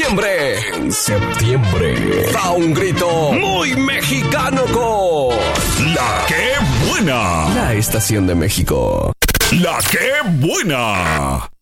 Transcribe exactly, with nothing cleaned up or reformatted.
septiembre. En septiembre. Da un grito muy mexicano con La Qué Buena. La estación de México. La Qué Buena.